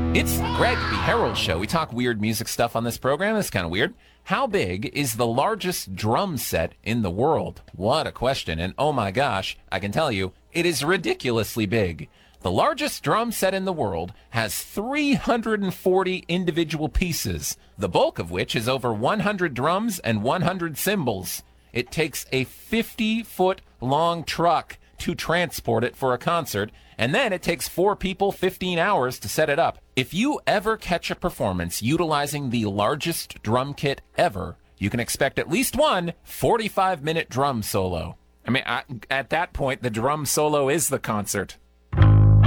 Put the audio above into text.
It's the Greg B. Harold Show. We talk weird music stuff on this program. It's kind of weird. How big is the largest drum set in the world? What a question. And oh my gosh, I can tell you, it is ridiculously big. The largest drum set in the world has 340 individual pieces, the bulk of which is over 100 drums and 100 cymbals. It takes a 50-foot-long truck to transport it for a concert, and then it takes 4 people 15 hours to set it up. If you ever catch a performance utilizing the largest drum kit ever, you can expect at least one 45-minute drum solo. I mean, at that point, the drum solo is the concert.